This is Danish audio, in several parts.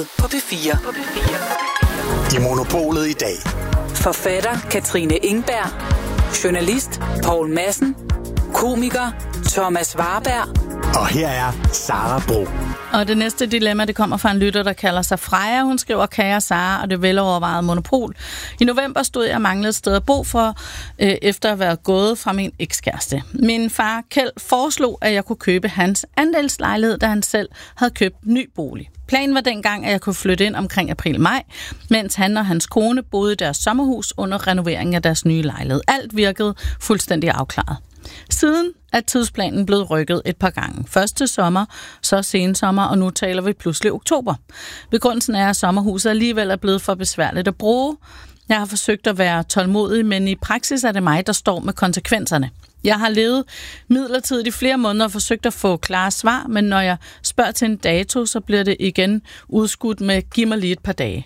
På P4. I Monopolet i dag. Forfatter Katrine Engberg. Journalist Poul Madsen. Komiker Thomas Warberg. Og her er Sara Bro. Og det næste dilemma, det kommer fra en lytter, der kalder sig Freja. Hun skriver, kære Sara, og det velovervejede Monopol. I november stod jeg og manglede et sted at bo for, efter at være gået fra min ekskæreste. Min far Kjeld foreslog, at jeg kunne købe hans andelslejlighed, da han selv havde købt ny bolig. Planen var dengang, at jeg kunne flytte ind omkring april-maj, mens han og hans kone boede i deres sommerhus under renoveringen af deres nye lejlighed. Alt virkede fuldstændig afklaret. Siden er tidsplanen blevet rykket et par gange. Først til sommer, så sensommer, og nu taler vi pludselig oktober. Begrundelsen er, at sommerhuset alligevel er blevet for besværligt at bruge. Jeg har forsøgt at være tålmodig, men i praksis er det mig, der står med konsekvenserne. Jeg har levet midlertidigt i flere måneder og forsøgt at få klare svar, men når jeg spørger til en dato, så bliver det igen udskudt med giv mig lige et par dage.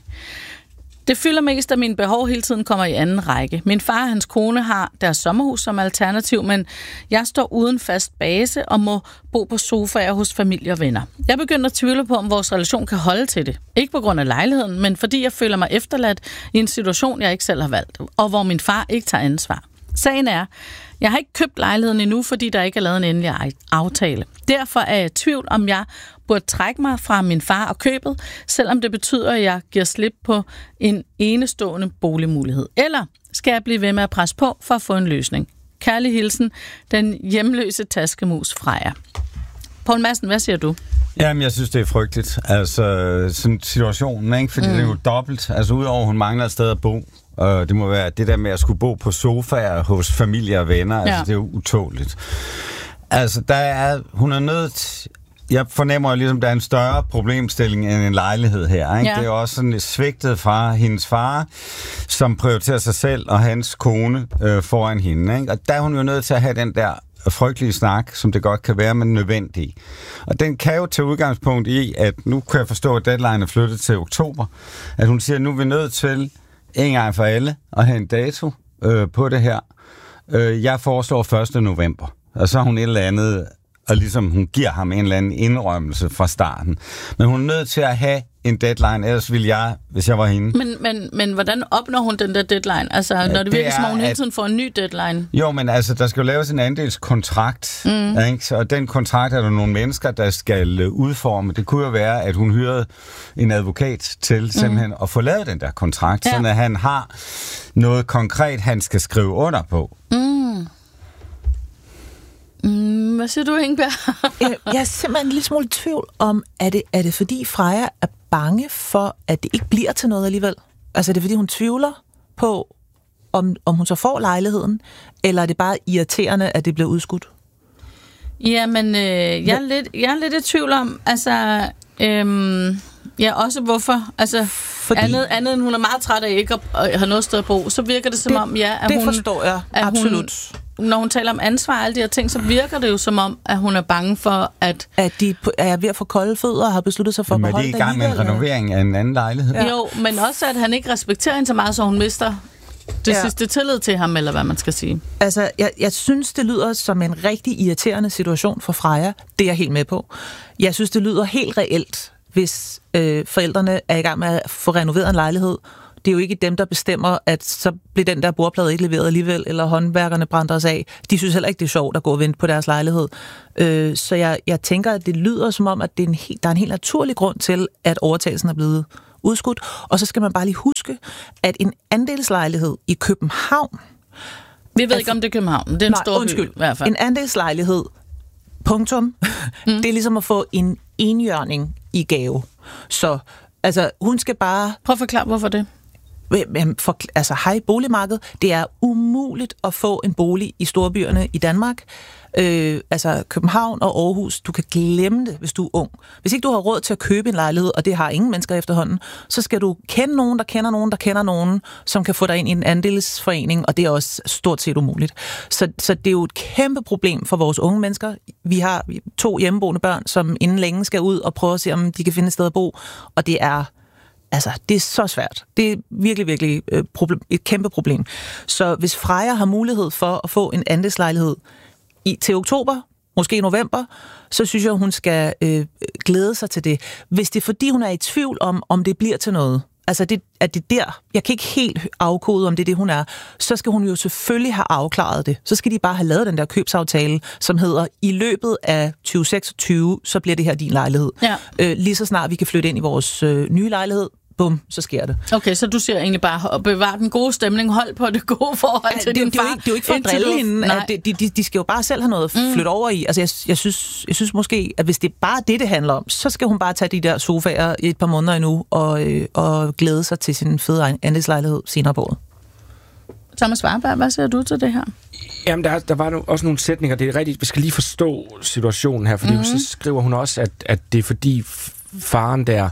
Det fylder mest, at mine behov hele tiden kommer i anden række. Min far og hans kone har deres sommerhus som alternativ, men jeg står uden fast base og må bo på sofaer hos familie og venner. Jeg begynder at tvivle på, om vores relation kan holde til det. Ikke på grund af lejligheden, men fordi jeg føler mig efterladt i en situation, jeg ikke selv har valgt, og hvor min far ikke tager ansvar. Sagen er, jeg har ikke købt lejligheden endnu, fordi der ikke er lavet en endelig aftale. Derfor er jeg i tvivl, om jeg burde trække mig fra min far og købet, selvom det betyder, at jeg giver slip på en enestående boligmulighed. Eller skal jeg blive ved med at presse på for at få en løsning? Kærlig hilsen, den hjemløse taskemus Freja. Poul Madsen, hvad siger du? Jamen, jeg synes, det er frygteligt. Altså, sådan situationen, ikke? Fordi det er jo dobbelt. Altså, udover at hun mangler et sted at bo, og det må være det der med at skulle bo på sofaer hos familie og venner, altså, det er jo utåligt. Altså, hun er nødt. Jeg fornemmer jo ligesom, der er en større problemstilling end en lejlighed her, ikke? Ja. Det er også sådan svigtet fra hendes far, som prioriterer sig selv og hans kone foran hende, ikke? Og der er hun jo nødt til at have den der frygtelige snak, som det godt kan være, men nødvendig. Og den kan jo tage udgangspunkt i, at nu kan jeg forstå, at deadline er flyttet til oktober, at hun siger, at nu er vi nødt til en gang for alle at have en dato på det her. Jeg foreslår 1. november, og så har hun et eller andet, og ligesom hun giver ham en eller anden indrømmelse fra starten. Men hun er nødt til at have en deadline, ellers ville jeg, hvis jeg var hende. Men hvordan opnår hun den der deadline? Altså, når det virker som om hun hele tiden får en ny deadline. Jo, men altså, der skal jo laves en andelskontrakt, ikke? Og den kontrakt er der nogle mennesker, der skal udforme. Det kunne jo være, at hun hyrede en advokat til simpelthen at få lavet den der kontrakt, sådan at han har noget konkret, han skal skrive under på. Hvad siger du, Ingeberg? Jeg er simpelthen en lille smule i tvivl om, er det fordi Freja er bange for, at det ikke bliver til noget alligevel? Altså er det fordi hun tvivler på, om hun så får lejligheden, eller er det bare irriterende, at det bliver udskudt? Jamen, jeg er lidt i tvivl om, altså, også hvorfor. Altså, andet end hun er meget træt af ikke at have noget sted at bo, så virker det som om, at det hun... Det forstår jeg, absolut. Når hun taler om ansvar og alle de her ting, så virker det jo som om, at hun er bange for, at de er ved at få kolde fødder og har besluttet sig for at beholde det. Men er de i gang med en renovering af en anden lejlighed? Ja. Jo, men også, at han ikke respekterer hende så meget, så hun mister det sidste tillid til ham, eller hvad man skal sige. Altså, jeg synes, det lyder som en rigtig irriterende situation for Freja. Det er jeg helt med på. Jeg synes, det lyder helt reelt, hvis forældrene er i gang med at få renoveret en lejlighed. Det er jo ikke dem, der bestemmer, at så bliver den der bordplade ikke leveret alligevel, eller håndværkerne brænder os af. De synes heller ikke, det er sjovt at gå og vente på deres lejlighed. Så jeg tænker, at det lyder som om, at der er en helt naturlig grund til, at overtagelsen er blevet udskudt. Og så skal man bare lige huske, at en andelslejlighed i København... Vi ved ikke, om det er København. Det er en stor by, i hvert fald. En andelslejlighed, punktum, det er ligesom at få en enhjørning i gave. Så altså, hun skal bare... Prøv at forklare, hvorfor det? Hej boligmarked, det er umuligt at få en bolig i storbyerne i Danmark. København og Aarhus, du kan glemme det, hvis du er ung. Hvis ikke du har råd til at købe en lejlighed, og det har ingen mennesker efterhånden, så skal du kende nogen, der kender nogen, der kender nogen, som kan få dig ind i en andelsforening, og det er også stort set umuligt. Så det er jo et kæmpe problem for vores unge mennesker. Vi har 2 hjemmeboende børn, som inden længe skal ud og prøve at se, om de kan finde et sted at bo, og det er så svært. Det er virkelig, virkelig et kæmpe problem. Så hvis Freja har mulighed for at få en andelslejlighed til oktober, måske i november, så synes jeg, hun skal glæde sig til det. Hvis det er fordi, hun er i tvivl om det bliver til noget, altså at det der, jeg kan ikke helt afkode, om det er det, hun er, så skal hun jo selvfølgelig have afklaret det. Så skal de bare have lavet den der købsaftale, som hedder, i løbet af 2026, så bliver det her din lejlighed. Ja. Lige så snart vi kan flytte ind i vores nye lejlighed, bum, så sker det. Okay, så du siger egentlig bare at bevare den gode stemning, hold på det gode forhold til din far. Det er jo ikke for at drille hende. De skal jo bare selv have noget at flytte over i. Altså, jeg synes måske, at hvis det er bare det handler om, så skal hun bare tage de der sofaer i et par måneder endnu og glæde sig til sin fede andelslejlighed senere på året. Thomas Warberg, hvad siger du til det her? Jamen, der var også nogle sætninger. Det er rigtigt, vi skal lige forstå situationen her, fordi så skriver hun også, at det er fordi faren der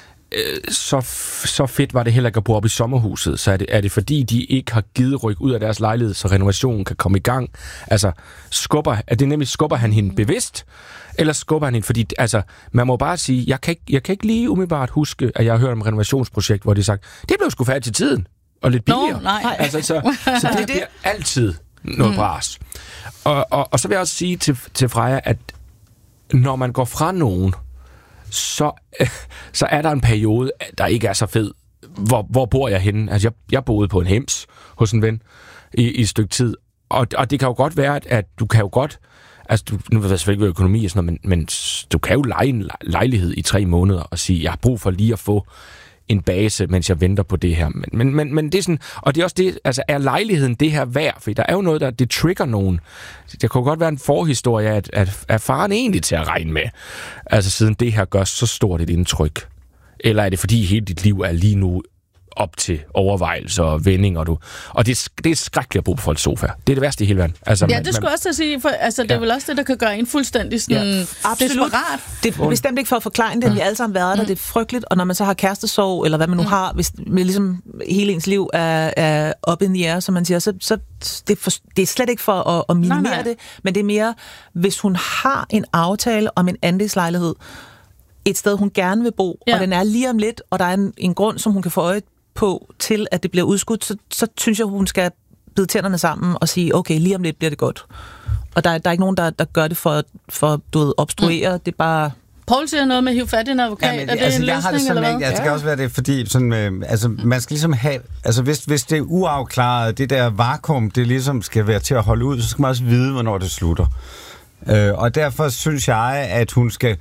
så fedt var det heller ikke at bo op i sommerhuset, så er det fordi, de ikke har givet ryk ud af deres lejlighed, så renovationen kan komme i gang. Altså, skubber han hende bevidst, eller skubber han hende, fordi, altså, man må bare sige, jeg kan ikke lige umiddelbart huske, at jeg har hørt om et renovationsprojekt, hvor de har sagt, det blev sgu færdigt til tiden, og lidt billigere. Nej. Altså, så det bliver altid noget bras. Og så vil jeg også sige til Freja, at når man går fra nogen, så er der en periode, der ikke er så fed. Hvor bor jeg henne? Altså, jeg boede på en hems hos en ven i et stykke tid. Og det kan jo godt være, at du kan jo godt... Altså, nu ved jeg selvfølgelig ikke økonomi og sådan noget, men du kan jo leje en lejlighed i 3 måneder og sige, jeg har brug for lige at få en base, mens jeg venter på det her. Men det er sådan... Og det er også det... Altså, er lejligheden det her værd? For der er jo noget, det trigger nogen. Det kunne godt være en forhistorie, at faren egentlig til at regne med. Altså, siden det her gør så stort et indtryk. Eller er det fordi hele dit liv er lige nu op til overvejelser og vendinger, og det er skrækkeligt at bo på folks sofa. Det er det værste i hele verden. Altså, ja, det skulle også sige, for altså, det er vel også det, der kan gøre en fuldstændig sådan desperat. Det er bestemt ikke for at forklare det, vi alle sammen været der, det er frygteligt, og når man så har kærestesorg, eller hvad man nu har, hvis ligesom hele ens liv er up in the air, som man siger, så det er slet ikke for at minimere det, men det er mere, hvis hun har en aftale om en andelslejlighed, et sted, hun gerne vil bo, og den er lige om lidt, og der er en grund, som hun kan få øje på til, at det bliver udskudt, så synes jeg, hun skal bide tænderne sammen og sige, okay, lige om lidt bliver det godt. Og der er ikke nogen, der gør det for du ved, obstruere. Det er bare... Poul siger noget med at hive fat i en advokat. Ja, men, er det en løsning, eller hvad? Det skal også være det, fordi sådan, altså, man skal ligesom have... Altså, hvis det er uafklaret, det der vakuum, det ligesom skal være til at holde ud, så skal man også vide, hvornår det slutter. Og derfor synes jeg, at hun skal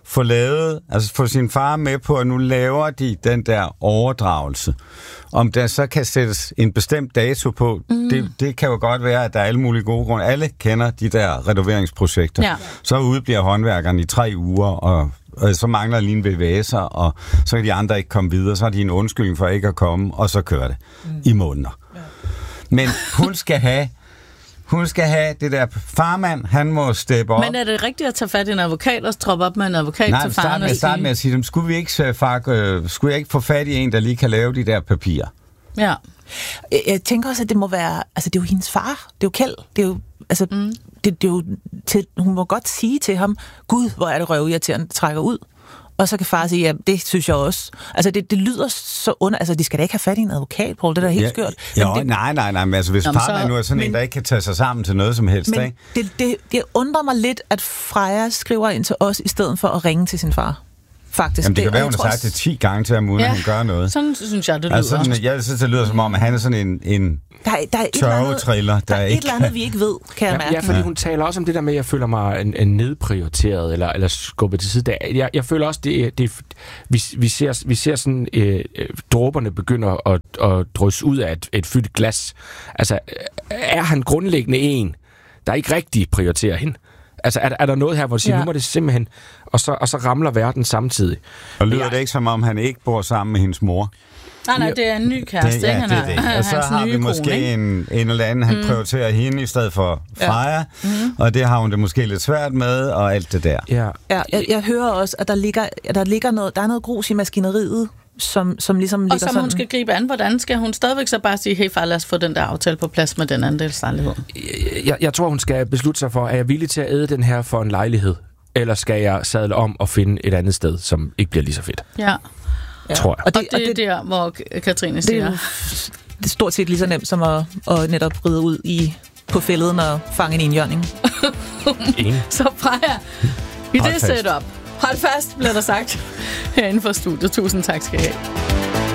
få sin far med på, at nu laver de den der overdragelse. Om der så kan sættes en bestemt dato på, det kan jo godt være, at der er alle mulige gode grunde. Alle kender de der renoveringsprojekter. Ja. Så udbliver håndværkerne i 3 uger, og så mangler lige en VVS'er, og så kan de andre ikke komme videre. Så har de en undskyldning for ikke at komme, og så kører det i måneder. Ja. Men hun skal have det der farmand, han må steppe op. Men er det rigtigt at tage fat i en advokat og troppe op med en advokat til faren? Nej, start med at sige dem, skulle jeg ikke få fat i en, der lige kan lave de der papirer? Ja. Jeg tænker også, at det må være, altså det er jo hendes far, det er jo Kjeld, det er jo, altså, det er jo hun må godt sige til ham, Gud, hvor er det røvirriterende, der trækker ud. Og så kan far sige, ja, det synes jeg også. Altså, det lyder så under... Altså, de skal da ikke have fat i en advokat, Poul. Det er da helt skørt. Nej. Men altså, hvis partner nu er sådan en, der ikke kan tage sig sammen til noget som helst, men ikke? Det undrer mig lidt, at Freja skriver ind til os, i stedet for at ringe til sin far. Faktisk. Jamen, det kan være, hun har sagt det 10 gange til ham, uden at hun gør noget. Sådan synes jeg, det lyder. Altså, jeg synes, det lyder som om, at han er sådan en tørvetriller. Der er et eller andet, vi ikke ved, kan jeg mærke. Ja, fordi hun taler også om det der med, at jeg føler mig en nedprioriteret, eller skubbet til side. Jeg føler også, vi ser sådan, dråberne begynder at drysse ud af et fyldt glas. Altså, er han grundlæggende en, der ikke rigtig prioriterer hende? Altså, er der noget her, hvor du siger, nu må det simpelthen... Og så ramler verden samtidig. Og lyder det ikke, som om han ikke bor sammen med hendes mor? Nej, det er en ny kæreste, ikke? Han er og så har vi måske en eller anden, han prioriterer hende i stedet for Freja, og det har hun det måske lidt svært med, og alt det der. Ja, jeg hører også, at der ligger noget grus i maskineriet, som ligesom ligger og som hun skal gribe an. Hvordan skal hun stadigvæk så bare sige, hey far, lad os få den der aftale på plads med den andelslejlighed? Jeg tror, hun skal beslutte sig for, er jeg villig til at æde den her for en lejlighed? Eller skal jeg sadle om og finde et andet sted, som ikke bliver lige så fedt? Ja. Tror jeg. Og det er der, hvor Katrine siger... Det er stort set lige så nemt som at netop ride ud på fælden og fange en indjørning. Så Freja, i Hold det fast. setup. Hold fast, bliver der sagt herinde for studiet. Tusind tak skal I have.